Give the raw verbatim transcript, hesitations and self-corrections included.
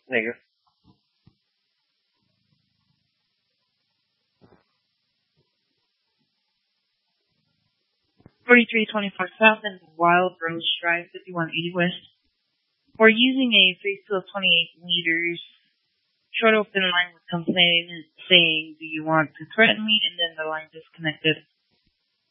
Negative. forty-three twenty-four South and Wild Rose Drive, fifty-one eighty West. We're using a face of twenty-eight meters. Short open line with complaint saying, do you want to threaten me? And then the line disconnected.